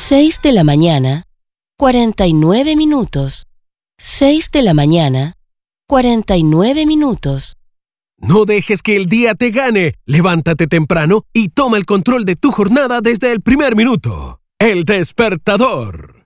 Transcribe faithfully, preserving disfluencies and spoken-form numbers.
seis de la mañana, cuarenta y nueve minutos. seis de la mañana, cuarenta y nueve minutos. No dejes que el día te gane. Levántate temprano y toma el control de tu jornada desde el primer minuto. El Despertador.